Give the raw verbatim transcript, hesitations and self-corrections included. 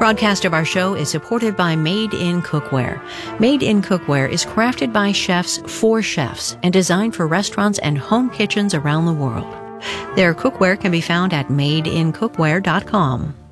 Broadcast of our show is supported by Made in Cookware. Made in Cookware is crafted by chefs for chefs and designed for restaurants and home kitchens around the world. Their cookware can be found at made in cookware dot com.